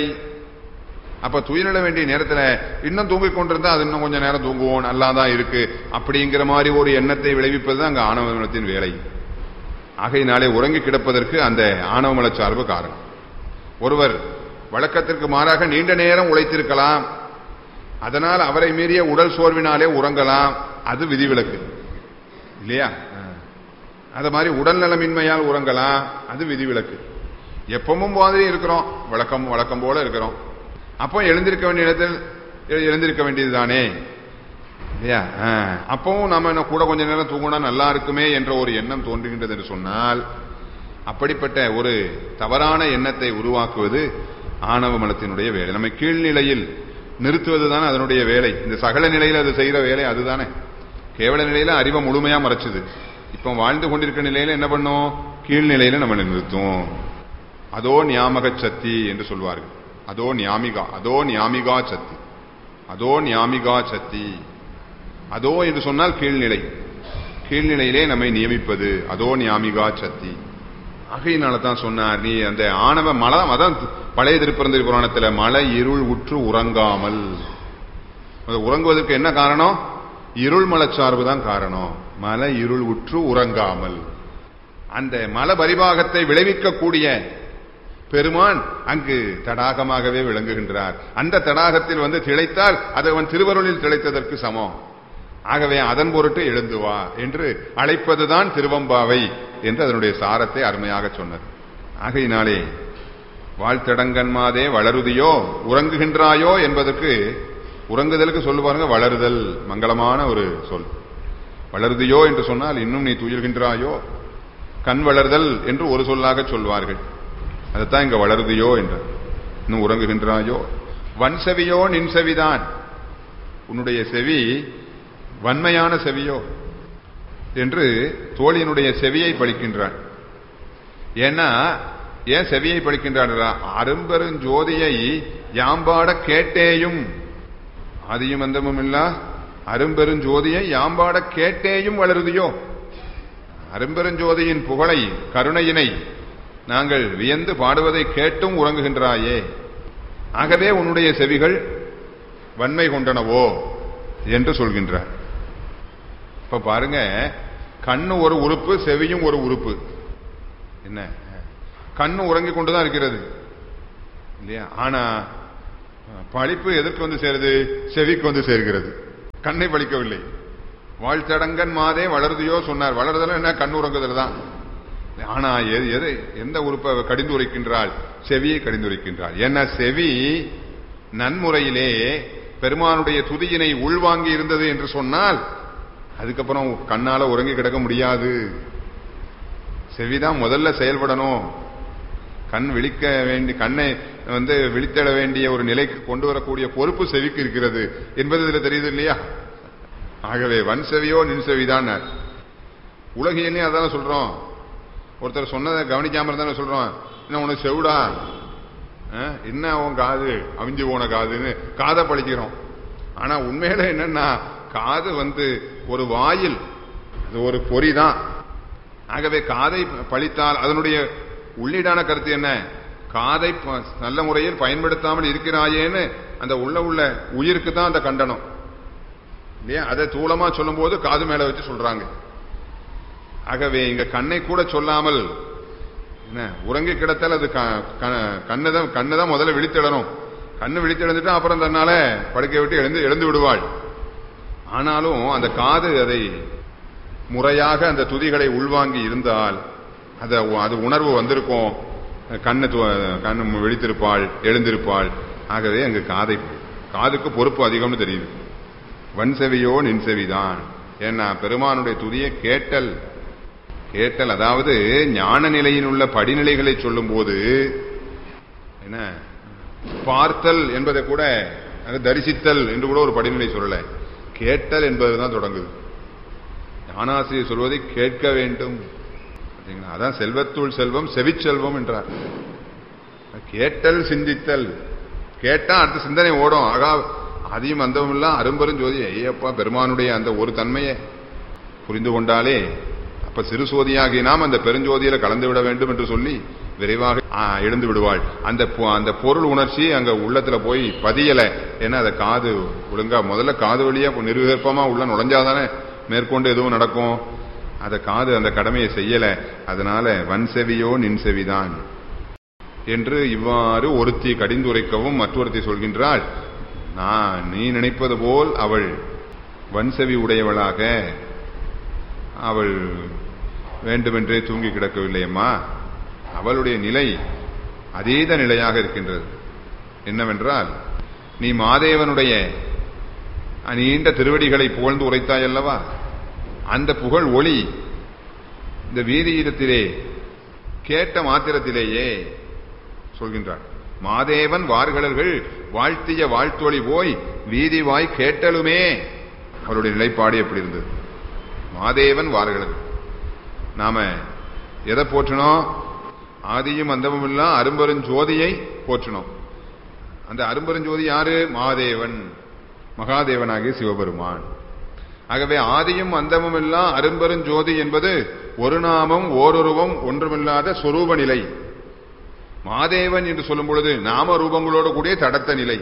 அப்ப துயிலிட வேண்டிய நேரத்தில் இன்னும் தூங்கிக் கொண்டிருந்தா அது இன்னும் கொஞ்சம் நேரம் தூங்குவோம், நல்லாதான் இருக்கு அப்படிங்கிற மாதிரி ஒரு எண்ணத்தை விளைவிப்பதுதான் அங்க ஆணவமனத்தின் வேலை. ஆகையினாலே உறங்கி கிடப்பதற்கு அந்த ஆணவமல சார்பு காரணம். ஒருவர் வழக்கத்திற்கு மாறாக நீண்ட நேரம் உழைத்திருக்கலாம், அதனால் அவரை மீறிய உடல் சோர்வினாலே உறங்கலாம், அது விதிவிலக்கு இல்லையா? அது மாதிரி உடல் நலமின்மையால் உறங்கலாம், அது விதிவிலக்கு. எப்பவும் மாதிரி இருக்கிறோம், வழக்கம் போல இருக்கிறோம். அப்போ எழுந்திருக்க வேண்டிய இடத்தில் எழுந்திருக்க வேண்டியதுதானே இல்லையா? அப்பவும் நம்ம கூட கொஞ்ச நேரம் தூங்கினா நல்லா இருக்குமே என்ற ஒரு எண்ணம் தோன்றுகின்றது என்று சொன்னால், அப்படிப்பட்ட ஒரு தவறான எண்ணத்தை உருவாக்குவது ஆணவ மலத்தினுடைய வேலை. நம்ம கீழ்நிலையில் நிறுத்துவதுதானே அதனுடைய வேலை. இந்த சகல நிலையில் அது செய்கிற வேலை அதுதானே. கேவல நிலையில அறிவை முழுமையா மறைச்சுது. இப்ப வாழ்ந்து கொண்டிருக்கிற நிலையில என்ன பண்ணும்? கீழ்நிலையில நம்ம நிறுத்தும். அதோ ஞாபக சக்தி என்று சொல்வார்கள். அதோ ஞாமிகா சக்தி, அதோ ஞாமிகா சக்தி. அதோ என்று சொன்னால் கீழ்நிலை, கீழ்நிலையிலே நம்மை நியமிப்பது அதோ ஞாமிகா சக்தி. ஆகையினால தான் சொன்னார், நீ அந்த ஆணவ மலை, அதான் பழைய திருப்பரந்தரி புராணத்தில் மலை இருள் உற்று உறங்காமல். உறங்குவதற்கு என்ன காரணம்? இருள் மலச்சார்பு தான் காரணம். மலை இருள் உற்று உறங்காமல் அந்த மல பரிபாகத்தை விளைவிக்கக்கூடிய பெருமான் அங்கு தடாகமாகவே விளங்குகின்றார். அந்த தடாகத்தில் திளைத்தால் அது அவன் திருவருளில் திளைத்ததற்கு சமம். ஆகவே அதன் பொருட்டு எழுந்து வா என்று அழைப்பதுதான் திருவம்பாவை என்று அதனுடைய சாரத்தை அருமையாக சொன்னது. ஆகையினாலே வாழ்த்தடங்கன்மாதே வளருதியோ உறங்குகின்றாயோ என்பதற்கு, உறங்குதலுக்கு சொல்லு பாருங்க, வளருதல் மங்களமான ஒரு சொல். வளருதியோ என்று சொன்னால் இன்னும் நீ துயில்கின்றாயோ, கண் வளர்தல் என்று ஒரு சொல்லாக சொல்வார்கள். அதுதான் இங்க வளருதியோ என்று. இன்னும் உறங்குகின்றாயோ. வன்செவியோ நின் செவிதான். உன்னுடைய செவி வன்மையான செவியோ என்று தோழியினுடைய செவியை பழிக்கின்றான். ஏன்னா ஏன் செவியை பழிக்கின்றான்? அரும்பெருஞ்சோதியை யாம்பாட கேட்டேயும், ஆதியும் அந்தமும் இல்லா அரும்பெருஞ்சோதியை யாம்பாட கேட்டேயும் வளருதியோ. அரும்பெருஞ்சோதியின் புகழை, கருணையினை நாங்கள் வியந்து பாடுவதை கேட்டும் உறங்குகின்றாயே. ஆகவே உன்னுடைய செவிகள் வன்மை கொண்டனவோ என்று சொல்கின்றார். இப்ப பாருங்க, கண்ணு ஒரு உறுப்பு, செவியும் ஒரு உறுப்பு. என்ன, கண்ணு உறங்கிக் கொண்டுதான் இருக்கிறது இல்லையா? ஆனா பழிப்பு எதற்கு சேருது? செவிக்கு சேர்கிறது, கண்ணை பழிக்கவில்லை. வாழ்த்தடங்கன் மாதே வளருதியோ சொன்னார். வளருதல் என்ன? கண் உறங்குதல் தான். ஆனா எந்த உறுப்பை கடிந்து உரைக்கின்றாள்? செவியை கடிந்து உரைக்கின்றாள். ஏன்னா செவி நன்முறையிலே பெருமானுடைய துதியினை உள்வாங்கி இருந்தது என்று சொன்னால் அதுக்கப்புறம் கண்ணால உறங்கி கிடக்க முடியாது. செவிதான் முதல்ல செயல்படணும். கண் விழிக்க வேண்டிய கண்ணை விழித்திட வேண்டிய ஒரு நிலைக்கு கொண்டு வரக்கூடிய பொறுப்பு செவிக்கு இருக்கிறது என்பது இதுல தெரியுது இல்லையா? ஆகவே வன்செவியோ நின்செவிதான். உலகியலே அதான சொல்றோம். ஒருத்தர் சொன்னதை கவனிக்காம இருந்தானே சொல்றோம், என்ன உனக்கு செவிடா, என்ன உன் காது அவிஞ்சு போன காதுன்னு காதை பழிக்கிறோம். ஆனா உண்மையில என்னன்னா காது ஒரு வாயில், அது ஒரு பொறிதான். ஆகவே காதை பழித்தால் அதனுடைய உள்ளீடான கருத்து என்ன? காதை நல்ல முறையில் பயன்படுத்தாமல் இருக்கிறாயேன்னு அந்த உள்ள உயிருக்கு தான் அந்த கண்டனம் இல்லையா? அதை தூளமா சொல்லும் போது காது மேல வச்சு சொல்றாங்க. ஆகவே இங்க கண்ணை கூட சொல்லாமல் என்ன உறங்கி கிடத்தால் அது கண்ணுதான் முதல்ல விழித்திடணும். கண்ணு விழித்திழந்துட்டா அப்புறம் தன்னால படுக்கை விட்டு எழுந்து விடுவாள். ஆனாலும் அந்த காது அதை முறையாக அந்த துதிகளை உள்வாங்கி இருந்தால் அது உணர்வு வந்திருக்கும். கண்ணு விழித்திருப்பாள், எழுந்திருப்பாள். ஆகவே அங்கு காதுக்கு பொறுப்பு அதிகம்னு தெரியுது. வன்செவியோ நின்செவிதான். ஏன்னா பெருமானுடைய துதியை கேட்டல், அதாவது ஞான நிலையில் உள்ள படிநிலைகளை சொல்லும் போது என்ன பார்த்தல் என்பதை கூட தரிசித்தல் என்று கூட ஒரு படிநிலை சொல்லல, கேட்டல் என்பதுதான் தொடங்குது. ஞானாசிரியர் சொல்வதை கேட்க வேண்டும். அதான் செல்வத்துள் செல்வம் செவிச்செல்வம் என்றார். கேட்டல் சிந்தித்தல், கேட்டா அடுத்த சிந்தனை ஓடும். ஆகா அதையும் அந்தவும் இல்ல அரும்பெரும் ஜோதி, ஐயப்பா பெருமானுடைய அந்த ஒரு தன்மையை புரிந்து கொண்டாலே அப்ப சிறு சோதியாகி நாம் அந்த பெருஞ்சோதியில கலந்து விட வேண்டும் என்று சொல்லி விரைவாக எழுந்து விடுவாள். அந்த பொருள் உணர்ச்சி அங்க உள்ளத்துல போய் பதியல. ஏன்னா அதை காது ஒழுங்கா முதல்ல காது வழியா நிர்விகற்பமா உள்ள நுழைஞ்சாதானே மேற்கொண்டு எதுவும் நடக்கும். அதை காது அந்த கடமையை செய்யல. அதனால வன்செவியோ நின்செவிதான் என்று இவ்வாறு ஒருத்தி கடிந்துரைக்கவும் மற்றொருத்தி சொல்கின்றாள், நீ நினைப்பது போல் அவள் வன்செவி உடையவளாக அவள் வேண்டுமென்றே தூங்கி கிடக்கவில்லையம்மா. அவளுடைய நிலை அதீத நிலையாக இருக்கின்றது. என்னவென்றால், நீ மாதேவனுடைய நீண்ட திருவடிகளை புகழ்ந்து உரைத்தாயல்லவா, அந்த புகழ் ஒளி இந்த வீதியிடத்திலே கேட்ட மாத்திரத்திலேயே சொல்கின்றார். மாதேவன் வார்கடல்கள் வாழ்த்திய வாழ்த்தொளி போய் வீதி வாய் கேட்டலுமே. அவருடைய நிலைப்பாடு எப்படி இருந்தது? மாதேவன் வார்கடல்கள். நாம எதை போற்றணும்? ஆதியும் அந்தமும் இல்ல அரும்பெருஞ்சோதியை போற்றணும். அந்த அரும்பெருஞ்சோதி யாரு? மாதேவன், மகாதேவனாகிய சிவபெருமான். ஆகவே ஆதியும் அந்தமும் இல்லா அரும்பெருஞ்சோதி என்பது ஒரு நாமம் ஓருருவம் ஒன்றுமில்லாத சொரூப நிலை. மாதேவன் என்று சொல்லும் பொழுது நாம ரூபங்களோடு கூடிய தடத்த நிலை.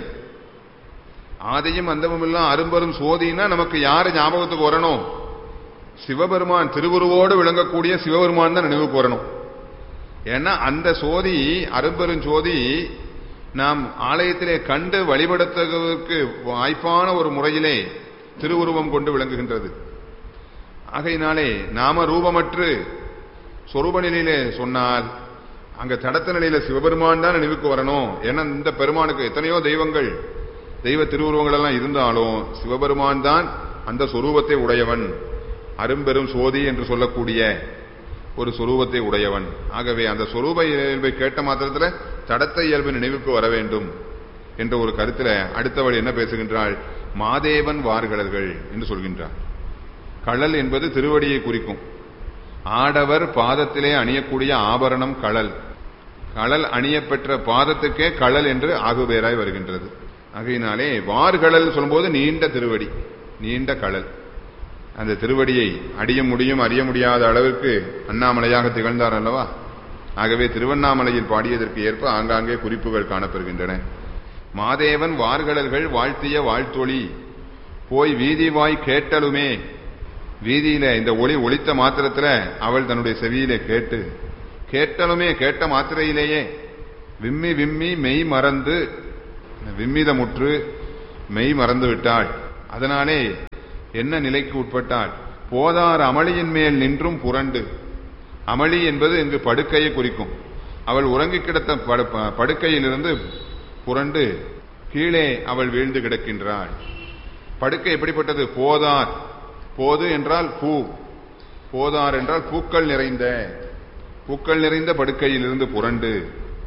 ஆதியும் அந்தமும் இல்லா அரும்பெரும் சோதினா நமக்கு யாரு ஞாபகத்துக்கு வரணும்? சிவபெருமான், திருவுருவோடு விளங்கக்கூடிய சிவபெருமான் தான் நினைவுக்கு வரணும். ஏன்னா அந்த சோதி, அரும்பெரும் சோதி நாம் ஆலயத்திலே கண்டு வழிபடுத்துவதற்கு வாய்ப்பான ஒரு முறையிலே திருவுருவம் கொண்டு விளங்குகின்றது. ஆகையினாலே நாம ரூபமற்று சொரூப நிலையிலே சொன்னால் அங்க தடத்த நிலையில சிவபெருமான் தான் நினைவுக்கு வரணும். ஏன்னா இந்த பெருமானுக்கு எத்தனையோ தெய்வங்கள், தெய்வ திருவுருவங்கள் எல்லாம் இருந்தாலும் சிவபெருமான் தான் அந்த சொரூபத்தை உடையவன். அரும்பெரும் சோதி என்று சொல்லக்கூடிய ஒரு சொரூபத்தை உடையவன். ஆகவே அந்த சொரூப இயல்பை கேட்ட மாத்திரத்துல தடத்த இயல்பு நினைவுக்கு வர வேண்டும் என்ற ஒரு கருத்துல அடுத்தவள் என்ன பேசுகின்றாள்? மாதேவன் வார்கடல்கள் என்று சொல்கின்றார். கழல் என்பது திருவடியை குறிக்கும். ஆடவர் பாதத்திலே அணியக்கூடிய ஆபரணம் கழல். கழல் அணியப்பெற்ற பாதத்துக்கே கழல் என்று ஆகுபேராய் வருகின்றது. ஆகையினாலே வார்கடல் சொல்லும்போது நீண்ட திருவடி, நீண்ட கழல். அந்த திருவடியை அடிய முடியும் அறிய முடியாத அளவிற்கு அண்ணாமலையாக திகழ்ந்தார் அல்லவா. ஆகவே திருவண்ணாமலையில் பாடியதற்கு ஏற்ப ஆங்காங்கே குறிப்புகள் காணப்படுகின்றன. மாதேவன் வார்கடல்கள் வாழ்த்திய வாழ்த்தொளி போய் வீதி வாய் கேட்டலுமே. வீதியில இந்த ஒளி ஒளித்த மாத்திரத்துல அவள் தன்னுடைய செவியிலே கேட்டலுமே, கேட்ட மாத்திரையிலேயே விம்மி விம்மி மெய் மறந்து, விம்மிதமுற்று மெய் மறந்து விட்டாள். அதனாலே என்ன நிலைக்கு உட்பட்டாள்? போதார் அமளியின் மேல் நின்றும் புரண்டு. அமளி என்பது இங்கு படுக்கையை குறிக்கும். அவள் உறங்கி கிடத்த படுக்கையிலிருந்து புரண்டு கீழே அவள் வீழ்ந்து கிடக்கின்றாள். படுக்கை எப்படிப்பட்டது? போதார். போது என்றால் பூ, போதார் என்றால் பூக்கள் நிறைந்த படுக்கையிலிருந்து புரண்டு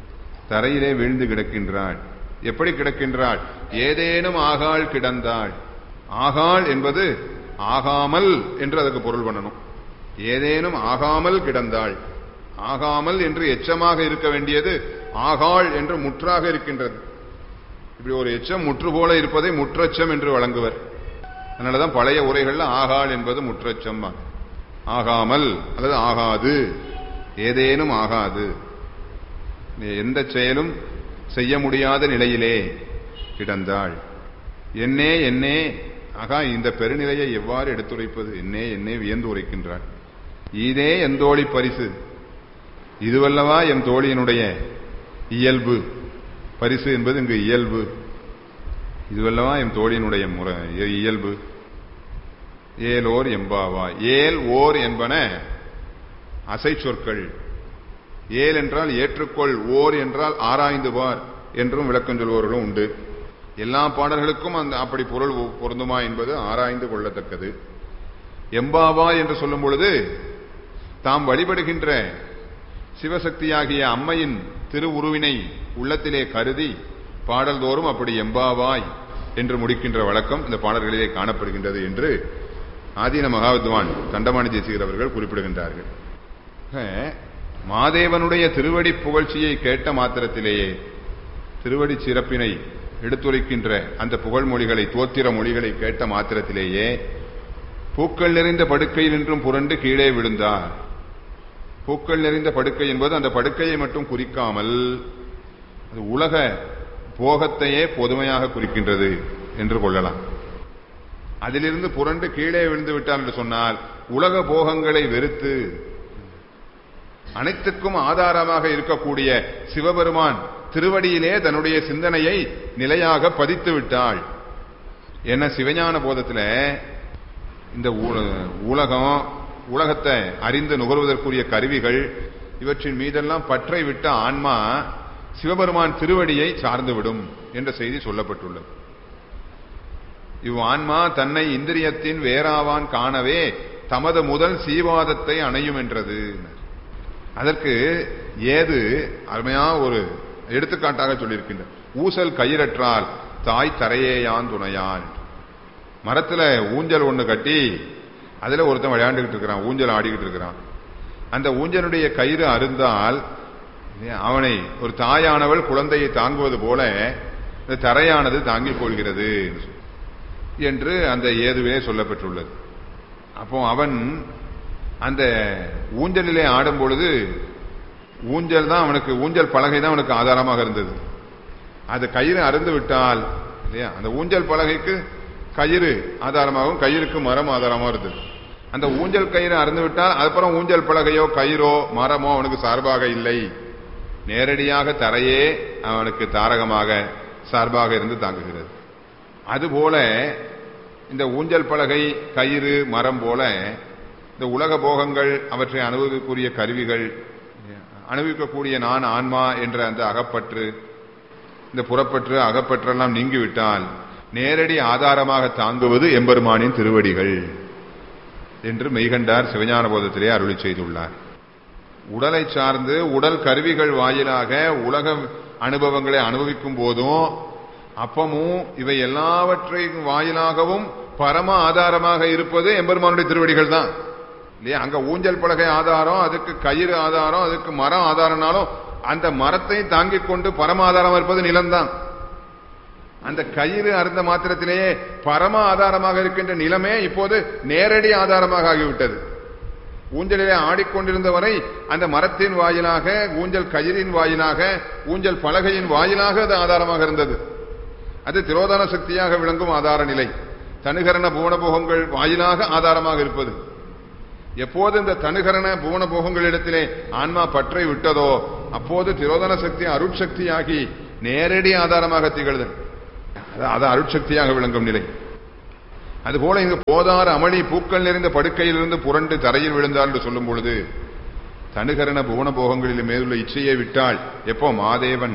தரையிலே வீழ்ந்து கிடக்கின்றாள். எப்படி கிடக்கின்றாள்? ஏதேனும் ஆகாள் கிடந்தாள். ஆகாள் என்பது ஆகாமல் என்று அதுக்கு பொருள் பண்ணணும். ஏதேனும் ஆகாமல் கிடந்தாள். ஆகாமல் என்று எச்சமாக இருக்க வேண்டியது ஆகாள் என்று முற்றாக இருக்கின்றது. இப்படி ஒரு எச்சம் முற்று போல இருப்பதை முற்றச்சம் என்று வழங்குவர். அதனாலதான் பழைய உரைகள்ல ஆகாள் என்பது முற்றச்சம். ஆகாமல் அல்லது ஆகாது, ஏதேனும் ஆகாது, எந்த செயலும் செய்ய முடியாத நிலையிலே கிடந்தாள். என்னே என்னே, ஆகா இந்த பெருநிலையை எவ்வாறு எடுத்துரைப்பது? என்னே என்னே வியந்து உரைக்கின்றாள். இதே என் தோழி பரிசு, இதுவல்லவா என் தோழியினுடைய இயல்பு. பரிசு என்பது இங்கு இயல்பு. இதுவல்லவா என் தோழியினுடைய இயல்பு. ஏலோர் எம்பாவா. ஏல் ஓர் என்பன அசை சொற்கள். ஏல் என்றால் ஏற்றுக்கொள், ஓர் என்றால் ஆராய்ந்து பார் என்றும் விளக்கம் சொல்பவர்களும் உண்டு. எல்லா பாடல்களுக்கும் அப்படி பொருள் பொருந்துமா என்பது ஆராய்ந்து கொள்ளத்தக்கது. எம்பாவா என்று சொல்லும் பொழுது தாம் வழிபடுகின்ற சிவசக்தியாகிய அம்மையின் திருவுருவினை உள்ளத்திலே கருதி பாடல்தோறும் அப்படி எம்பாவாய் என்று முடிக்கின்ற வழக்கம் இந்த பாடல்களிலே காணப்படுகின்றது என்று ஆதீன மகாவித்வான் தண்டமாணி தேசிகர் அவர்கள் குறிப்பிடுகின்றார்கள். மாதேவனுடைய திருவடி புகழ்ச்சியை கேட்ட மாத்திரத்திலேயே, திருவடி சிறப்பினை எடுத்துரைக்கின்ற அந்த புகழ்மொழிகளை, தோத்திர மொழிகளை கேட்ட மாத்திரத்திலேயே பூக்கள் நிறைந்த படுக்கையில் நின்றும் புரண்டு கீழே விழுந்தார். பூக்கள் நிறைந்த படுக்கை என்பது அந்த படுக்கையை மட்டும் குறிக்காமல் அது உலக போகத்தையே பொதுமையாக குறிக்கின்றது என்று கொள்ளலாம். அதிலிருந்து புரண்டு கீழே விழுந்து விட்டார் என்று சொன்னால் உலக போகங்களை வெறுத்து அனைத்துக்கும் ஆதாரமாக இருக்கக்கூடிய சிவபெருமான் திருவடியிலே தன்னுடைய சிந்தனையை நிலையாக பதித்து விட்டாள். என்ன சிவஞான போதத்தில் இந்த உலகத்தை அறிந்து நுகர்வதற்குரிய கருவிகள் இவற்றின் மீதெல்லாம் பற்றை விட்ட ஆன்மா சிவபெருமான் திருவடியை சார்ந்துவிடும் என்ற செய்தி சொல்லப்பட்டுள்ளது. இவ் ஆன்மா தன்னை இந்திரியத்தின் வேறாவான் காணவே தமது முதல் சீவாதத்தை அணையும் என்றது. அதற்கு ஏது அருமையா ஒரு எடுத்துக்காட்டாக சொல்லியிருக்கின்ற ஊசல் கயிறற்றால் தாய் தரையேயான் துணையான். மரத்துல ஊஞ்சல் ஒண்ணு கட்டி அதுல ஒருத்தன் விளையாண்டுகிட்டு இருக்கிறான், ஊஞ்சல் ஆடிக்கிட்டு இருக்கிறான். அந்த ஊஞ்சலுடைய கயிறு அருந்தால் அவனை ஒரு தாயானவள் குழந்தையை தாங்குவது போல இந்த தரையானது தாங்கிக் கொள்கிறது என்று அந்த ஏதுவே சொல்லப்பட்டுள்ளது. அப்போ அவன் அந்த ஊஞ்சலிலே ஆடும் பொழுது ஊஞ்சல் தான் அவனுக்கு, ஊஞ்சல் பலகை தான் அவனுக்கு ஆதாரமாக இருந்தது. அது கயிறு அருந்து விட்டால் இல்லையா, அந்த ஊஞ்சல் பலகைக்கு கயிறு ஆதாரமாகவும் கயிறுக்கு மரம் ஆதாரமாக இருந்தது. அந்த ஊஞ்சல் கயிறு அருந்து விட்டால் அதுக்கப்புறம் ஊஞ்சல் பலகையோ கயிறோ மரமோ அவனுக்கு சார்பாக இல்லை, நேரடியாக தரையே அவனுக்கு தாரகமாக சார்பாக இருந்து தாங்குகிறது. அதுபோல இந்த ஊஞ்சல் பலகை கயிறு மரம் போல இந்த உலக போகங்கள் அவற்றை அனுபவிக்கக்கூடிய கருவிகள், அனுபவிக்கக்கூடிய நான் ஆன்மா என்ற அந்த அகப்பற்று, இந்த புறப்பற்று அகப்பற்றெல்லாம் நீங்கிவிட்டால் நேரடி ஆதாரமாக தாங்குவது எம்பெருமானின் திருவடிகள் என்று மெய்கண்டார் சிவஞான போதத்திலே அருளி செய்துள்ளார். உடலை சார்ந்து உடல் கருவிகள் வாயிலாக உலக அனுபவங்களை அனுபவிக்கும் போதும் அப்பமும் இவை எல்லாவற்றையும் வாயிலாகவும் பரம ஆதாரமாக இருப்பது எம்பெருமானுடைய திருவடிகள் தான் இல்லையா. அங்க ஊஞ்சல் பலகை ஆதாரம், அதுக்கு கயிறு ஆதாரம், அதுக்கு மரம் ஆதாரம்னாலும் அந்த மரத்தை தாங்கிக் கொண்டு பரம ஆதாரமா இருப்பது நிலம்தான். அந்த கயிறு அருந்த மாத்திரத்திலேயே பரம ஆதாரமாக இருக்கின்ற நிலமே இப்போது நேரடி ஆதாரமாக ஆகிவிட்டது. ஊஞ்சலிலே ஆடிக்கொண்டிருந்த வரை அந்த மரத்தின் வாயிலாக, ஊஞ்சல் கயிறின் வாயிலாக, ஊஞ்சல் பலகையின் வாயிலாக அது ஆதாரமாக இருந்தது. அது திரோதான சக்தியாக விளங்கும் ஆதார நிலை. தனுகரண புவனபோகங்கள் வாயிலாக ஆதாரமாக இருப்பது. எப்போது இந்த தனுகரண புவனபோகங்களிடத்திலே ஆன்மா பற்றை விட்டதோ அப்போது திரோதான சக்தி அருட்சக்தியாகி நேரடி ஆதாரமாக திகழ்தல், அது அருட்சக்தியாக விளங்கும் நிலை. அதுபோல இங்கு போதார் அமளி பூக்கள் நிறைந்த படுக்கையிலிருந்து புரண்டு தரையில் விழுந்தார் என்று சொல்லும் பொழுது தனுகரண புவன போகங்களில் மேலுள்ள இச்சையை விட்டால் எப்போ மாதேவன்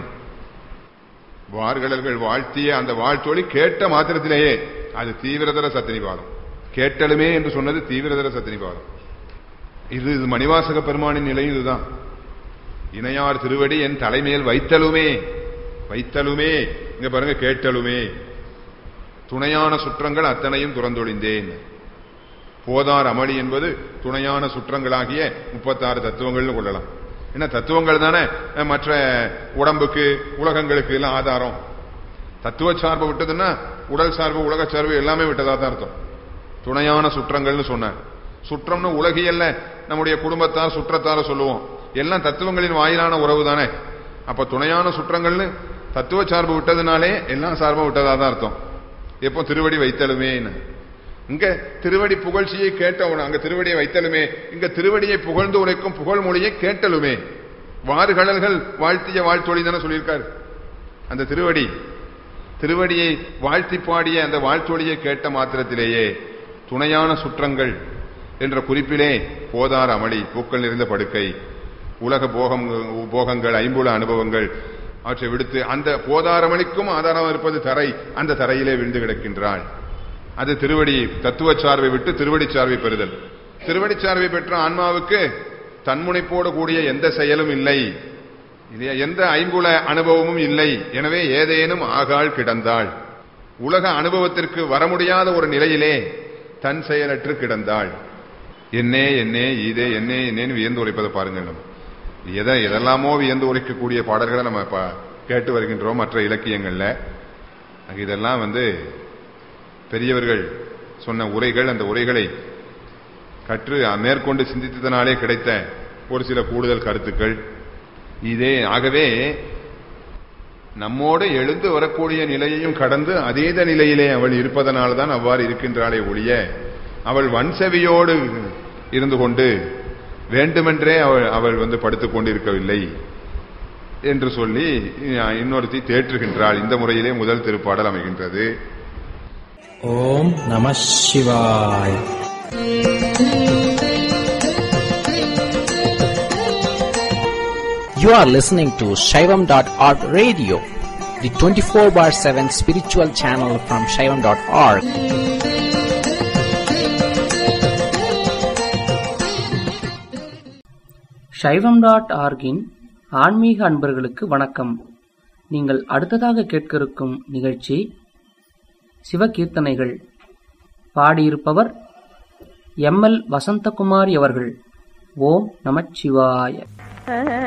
வார்கடல்கள் வாழ்த்திய அந்த வாழ்த்தொழி கேட்ட மாத்திரத்திலேயே அது தீவிரதர சத்தினிபாதம். கேட்டலுமே என்று சொன்னது தீவிரதர சத்தினிபாதம். இது மணிவாசக பெருமானின் நிலையும் இதுதான். இணையார் திருவடி என் தலைமையில் வைத்தலுமே, வைத்தலுமே, இங்க பாருங்க, கேட்டலுமே. துணையான சுற்றங்கள் அத்தனையும் துறந்தொழிந்தேன். போதார் அமளி என்பது துணையான சுற்றங்களாகிய 36 தத்துவங்கள்னு கொள்ளலாம். என்ன தத்துவங்கள் தானே மற்ற உடம்புக்கு உலகங்களுக்கு எல்லாம் ஆதாரம். தத்துவ சார்பு விட்டதுன்னா உடல் சார்பு உலக சார்பு எல்லாமே விட்டதா தான் அர்த்தம். துணையான சுற்றங்கள்னு சொன்னார். சுற்றம்னு உலகியல்ல நம்முடைய குடும்பத்தார் சுற்றத்தார சொல்லுவோம். எல்லாம் தத்துவங்களின் வாயிலான உறவு தானே. அப்ப துணையான சுற்றங்கள்னு தத்துவ சார்பு விட்டதுனாலே எல்லாம் சார்பும் விட்டதா தான் அர்த்தம். எப்போ திருவடி வைத்தலுமே, இங்க திருவடி புகழ்ச்சியை கேட்டவன, அங்க திருவடியை வைத்தலுமே, இங்க திருவடியை புகழ்ந்து உரைக்கும் புகழ்மொழியை கேட்டலுமே. வாறுகடல்கள் வாழ்த்திய வாழ்த்தொழி தானே சொல்லியிருக்காரு. அந்த திருவடியை வாழ்த்தி பாடிய அந்த வாழ்த்தொழியை கேட்ட மாத்திரத்திலேயே துணையான சுற்றங்கள் என்ற குறிப்பிலே போதார் அமளி, பூக்கள் நிறைந்த படுக்கை, உலக போகங்கள், ஐம்புல அனுபவங்கள் அவற்றை விடுத்து அந்த போதாரமளிக்கும் ஆதாரம் இருப்பது தரை, அந்த தரையிலே விழுந்து கிடக்கின்றாள். அது திருவடி தத்துவ சார்பை விட்டு திருவடி சார்பை பெறுதல். திருவடி சார்பை பெற்ற ஆன்மாவுக்கு தன்முனைப்போடு கூடிய எந்த செயலும் இல்லை, எந்த ஐம்புல அனுபவமும் இல்லை. எனவே ஏதேனும் ஆகாள் கிடந்தாள். உலக அனுபவத்திற்கு வர முடியாத ஒரு நிலையிலே தன் செயலற்று கிடந்தாள். என்னே என்னே இதே என்னே என்னேன்னு வியந்து உரைப்பதை பாருங்கள். நம்ம எதெல்லாமோ வியந்து உரைக்கக்கூடிய பாடல்களை நம்ம கேட்டு வருகின்றோம் மற்ற இலக்கியங்கள்ல. இதெல்லாம் பெரியவர்கள் சொன்ன உரைகள். அந்த உரைகளை கற்று மேற்கொண்டு சிந்தித்ததனாலே கிடைத்த ஒரு சில கூடுதல் கருத்துக்கள் இதே. ஆகவே நம்மோடு எழுந்து வரக்கூடிய நிலையையும் கடந்து அதீத நிலையிலே அவள் இருப்பதனால்தான் அவ்வாறு இருக்கின்றாளே ஒழிய அவள் வன்செவியோடு இருந்து கொண்டு வேண்டுமென்றே அவள் படுத்துக் கொண்டிருக்கவில்லை என்று சொல்லி இன்னொருத்தி தேற்றுகின்றாள். இந்த முறையிலே முதல் திருப்பாடல் அமைகின்றது. ஓம் நம சிவாய். You are listening to Shaivam.org radio, the 24/7 spiritual channel from Shaivam.org. Shaivam.org-இன் ஆன்மீக அன்பர்களுக்கு வணக்கம். நீங்கள் அடுத்ததாக கேட்க இருக்கும் நிகழ்ச்சி சிவகீர்த்தனைகள். பாடியிருப்பவர் எம்.எல். வசந்தகுமாரி அவர்கள். ஓம் நமச்சிவாய.